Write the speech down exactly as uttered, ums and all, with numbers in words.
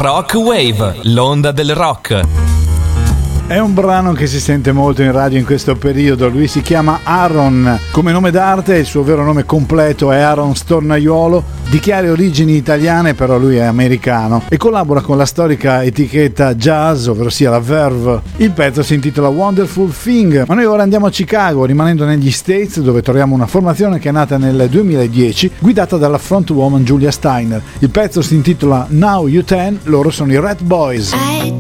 Rock Wave, l'onda del rock. È un brano che si sente molto in radio in questo periodo. Lui si chiama Aaron, come nome d'arte il suo vero nome completo è Aaron Stornaiuolo, di chiare origini italiane, però lui è americano e collabora con la storica etichetta jazz, ovvero sia la Verve. Il pezzo si intitola Wonderful Thing, ma noi ora andiamo a Chicago, rimanendo negli States, dove troviamo una formazione che è nata nel duemiladieci, guidata dalla frontwoman Julia Steiner. Il pezzo si intitola Now You Ten, loro sono i Rat Boys. I